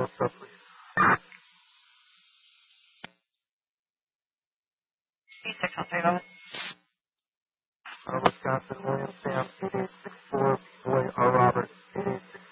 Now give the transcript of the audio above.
what's up, please? C6, I'll take on it. Wisconsin, William Sam, 8864, Boy, Robert, 8864.